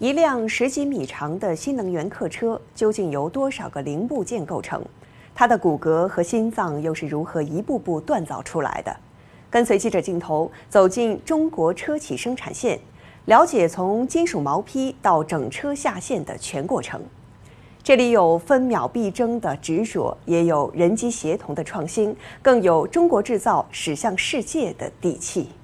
一辆10几米长的新能源客车究竟由多少个零部件构成？它的骨骼和心脏又是如何一步步锻造出来的？跟随记者镜头走进中国车企生产线，了解从金属毛坯到整车下线的全过程。这里有分秒必争的执着，也有人机协同的创新，更有中国制造驶向世界的底气。